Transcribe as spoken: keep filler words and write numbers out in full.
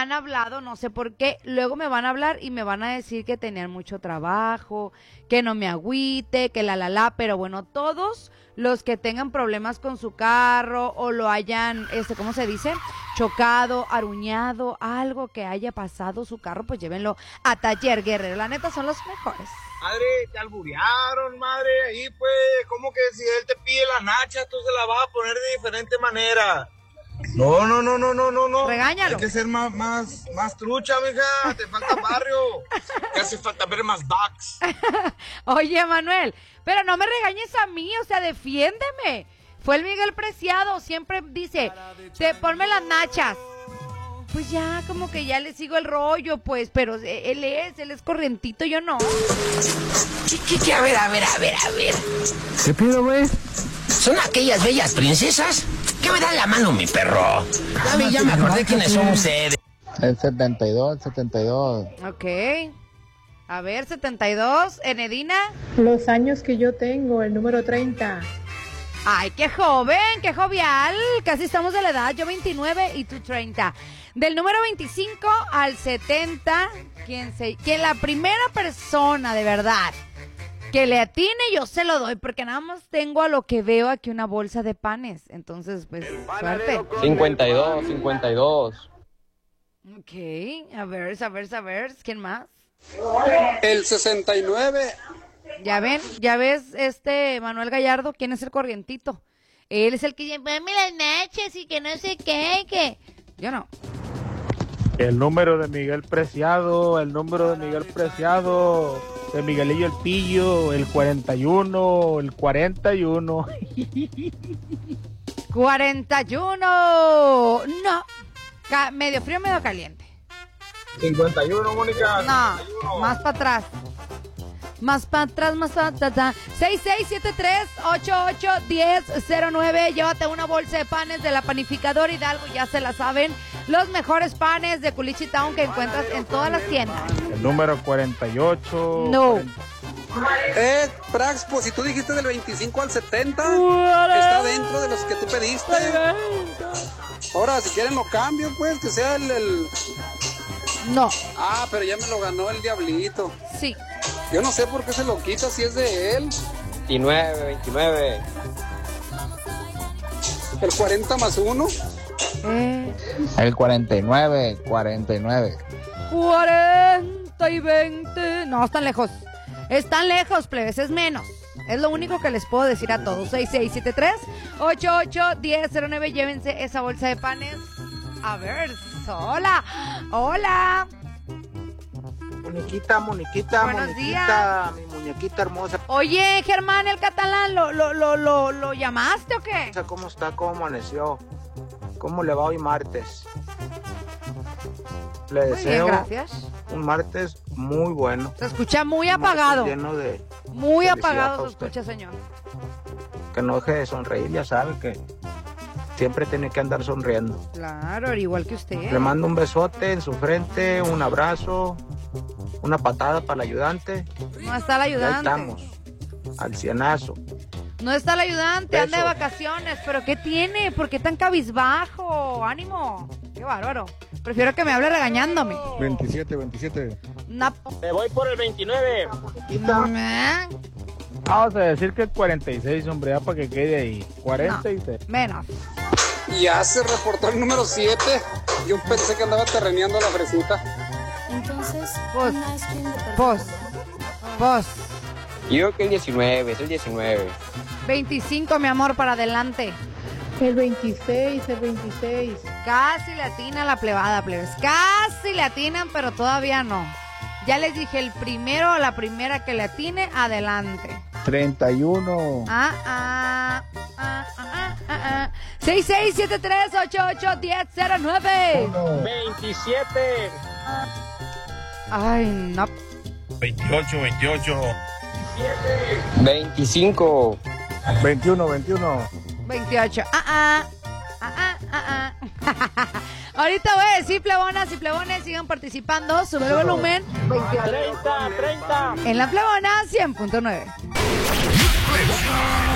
han hablado, no sé por qué, luego me van a hablar y me van a decir que tenían mucho trabajo, que no me agüite, que la la la, pero bueno, todos los que tengan problemas con su carro o lo hayan, este, ¿cómo se dice? Chocado, aruñado, algo que haya pasado su carro, pues llévenlo a Taller Guerrero. La neta son los mejores. Madre, te alburearon, madre, ahí pues, ¿cómo que si él te pide las nachas, tú se las vas a poner de diferente manera? No, no, no, no, no, no, no. Regáñalo. Hay que ser más, más, más trucha, mija, te falta barrio. Te hace falta ver más bucks. Oye, Manuel, pero no me regañes a mí, o sea, defiéndeme. Fue el Miguel Preciado, siempre dice, te ponme las nachas. Pues ya, como que ya le sigo el rollo, pues, pero él es, él es corrientito, yo no. ¿Qué, qué, qué? A ver, a ver, a ver, a ver. ¿Qué pido, güey? ¿Son aquellas bellas princesas? ¿Qué me dan la mano, mi perro? A mí ya me acordé quiénes son ustedes. El setenta y dos, setenta y dos. Ok. A ver, setenta y dos, Enedina. Los años que yo tengo, el número treinta. Ay, qué joven, qué jovial. Casi estamos de la edad, yo veintinueve y tú treinta. Del número veinticinco al setenta, quien se, quien la primera persona de verdad que le atine, yo se lo doy, porque nada más tengo a lo que veo aquí una bolsa de panes. Entonces, pues, suerte. cincuenta y dos, cincuenta y dos. Ok, a ver, a ver, a ver, ¿quién más? El sesenta y nueve. Ya ven, ya ves, este Manuel Gallardo, ¿quién es el corrientito? Él es el que dice, ponme las nachas y que no sé qué, que... Yo no. El número de Miguel Preciado, el número de Miguel Preciado, de Miguelillo El Pillo, el cuarenta y uno, el cuarenta y uno. cuarenta y uno. No. Ca- medio frío, medio caliente. cincuenta y uno, Mónica. No, cincuenta y uno. más para atrás. Más para atrás, más para atrás. seis seis siete tres, ocho ocho, uno cero cero nueve. Llévate una bolsa de panes de la panificadora Hidalgo, ya se la saben. Los mejores panes de Culichi Town que encuentras en todas las tiendas. El número cuarenta y ocho. No. cuarenta. Eh, Prax, pues si tú dijiste del veinticinco al setenta, está dentro de los que tú pediste. Ahora, si quieren lo cambio, pues, que sea el, el... No. Ah, pero ya me lo ganó el diablito. Sí. Yo no sé por qué se lo quita si es de él. veintinueve, veintinueve. El cuarenta más uno. Eh. El cuarenta y nueve, cuarenta y nueve. cuarenta y veinte. No, están lejos. Están lejos, plebes, es menos. Es lo único que les puedo decir a todos. seis seis siete tres, ocho ocho, uno cero cero nueve. Llévense esa bolsa de panes. A ver, hola. Hola. Moniquita, Moniquita, Buenos Moniquita, mi muñequita hermosa. Oye, Germán, el catalán, ¿lo, lo, lo, lo, lo llamaste o qué? ¿Cómo está? ¿Cómo amaneció? ¿Cómo le va hoy martes? Le Muy deseo bien, gracias. un martes muy bueno. Se escucha muy Un apagado. martes lleno de Muy felicidad apagado para se usted. escucha, señor. Que no deje de sonreír, ya sabe que siempre tiene que andar sonriendo. Claro, igual que usted. Le mando un besote en su frente, un abrazo, una patada para el ayudante. No está el Ya ayudante. estamos, al cienazo. No está el ayudante, anda de Besos. vacaciones. ¿Pero qué tiene? ¿Por qué tan cabizbajo? ¡Ánimo! ¡Qué bárbaro! Prefiero que me hable regañándome. veintisiete, veintisiete. Una... Me voy por el veintinueve. Mm, Vamos a decir que el cuarenta y seis, hombre, ya para que quede ahí. cuarenta y seis. Menos. Ya se reportó el número siete. Yo pensé que andaba terreneando la fresita. Entonces, Pues, un ice cream de perfecto Pues, sabor. pues, Yo creo que el diecinueve, es el diecinueve. veinticinco, mi amor, para adelante. El veintiséis, el veintiséis. Casi le atina la plebada, plebes. Casi le atinan, pero todavía no. Ya les dije, el primero o la primera que le atine, adelante. treinta y uno. Ah, ah, ah, ah, ah, ah, ah. seis seis siete tres, ocho ocho, uno cero cero nueve. veintisiete. Ay, no. veintiocho, veintiocho. veinticinco. veintiuno, veintiuno. veintiocho. Ah, ah. Ah, ah, ah, ah. Ahorita voy a decir plebonas y plebones, sigan participando. Sube el volumen. treinta, treinta. En la plebona cien punto nueve.